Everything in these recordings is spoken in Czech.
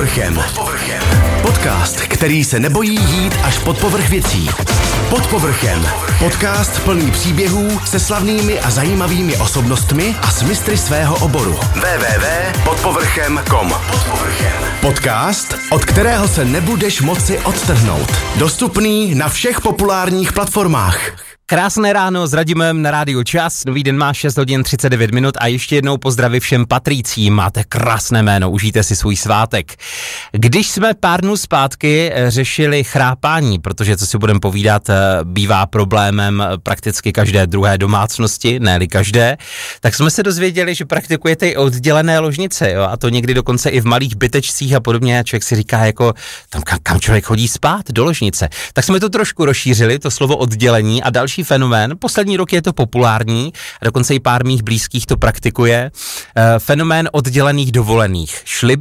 povrchem. Podcast, který se nebojí jít až pod povrch věcí. Pod povrchem. Podcast plný příběhů se slavnými a zajímavými osobnostmi a s mistry svého oboru. www.podpovrchem.com. Podcast, od kterého se nebudeš moci odtrhnout. Dostupný na všech populárních platformách. Krásné ráno s Radimem na Rádiu Čas, nový den má 6 hodin 39 minut a ještě jednou pozdraví všem Patrícím, máte krásné jméno, užijte si svůj svátek. Když jsme pár dnů zpátky řešili chrápání, protože co si budeme povídat, bývá problémem prakticky každé druhé domácnosti, ne-li každé, tak jsme se dozvěděli, že praktikujete i oddělené ložnice, jo? A to někdy dokonce i v malých bytečcích a podobně, a člověk si říká jako, tam kam člověk chodí spát, do ložnice. Tak jsme to trošku rozšířili, to slovo oddělení a další fenomén, poslední rok je to populární, a dokonce i pár mých blízkých to praktikuje, fenomén oddělených dovolených. Šli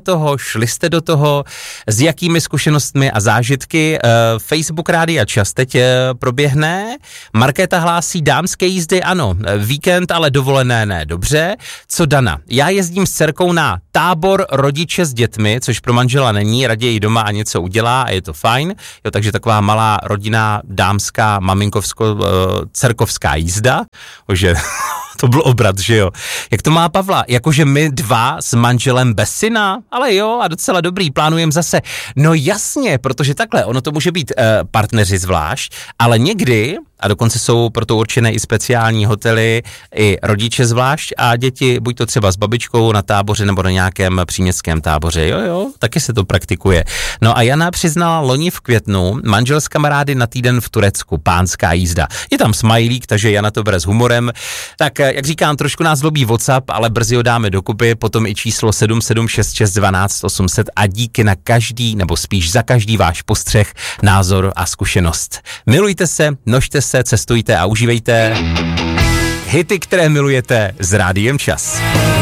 jste do toho, s jakými zkušenostmi a zážitky? Facebook Rádia Čas teď proběhne, Markéta hlásí dámské jízdy, ano, víkend, ale dovolené ne, dobře. Co Dana? Já jezdím s dcerkou na tábor rodiče s dětmi, což pro manžela není, raději doma a něco udělá a je to fajn, jo, takže taková malá rodinná, dámská, maminkovsko-dcerkovská jízda, že to byl obrat, že jo. Jak to má Pavla? Jakože my dva s manželem bez syna? Ale jo, a docela dobrý, plánujeme zase. No jasně, protože takhle, ono to může být partneři zvlášť, ale někdy, a dokonce jsou proto určené i speciální hotely, i rodiče zvlášť a děti, buď to třeba s babičkou na táboře nebo na nějakém příměstském táboře, jo, taky se to praktikuje. No a Jana přiznala loni v květnu manžel s kamarády na týden v Turecku, pánská jízda. Je tam smajlík, takže Jana to bere s humorem. Tak, jak říkám, trošku nás zlobí WhatsApp, ale brzy ho dáme dokupy, potom i číslo 7766 12 800 a díky na každý, nebo spíš za každý váš postřeh, názor a zkušenost. Milujte se, nožte se, cestujte a užívejte hity, které milujete s Rádiem Čas.